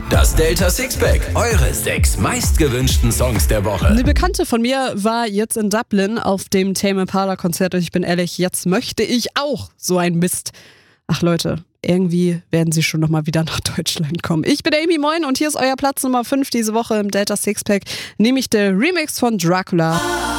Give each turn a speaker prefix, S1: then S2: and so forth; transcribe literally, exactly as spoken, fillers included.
S1: Das Delta Sixpack, eure sechs meistgewünschten Songs der Woche.
S2: Eine Bekannte von mir war jetzt in Dublin auf dem Tame Impala Konzert und ich bin ehrlich, jetzt möchte ich auch so ein Mist. Ach Leute, irgendwie werden sie schon nochmal wieder nach Deutschland kommen. Ich bin Amy, moin, und hier ist euer Platz Nummer fünf diese Woche im Delta Sixpack, nämlich der Remix von Dracula.